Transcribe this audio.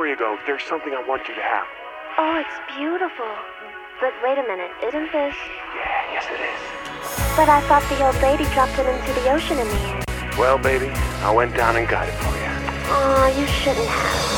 you go, there's something I want you to have. Oh, it's beautiful. But wait a minute, isn't this... Yeah, yes it is. But I thought the old lady dropped it into the ocean in the air. Well, baby, I went down and got it for you. Aw, you shouldn't have.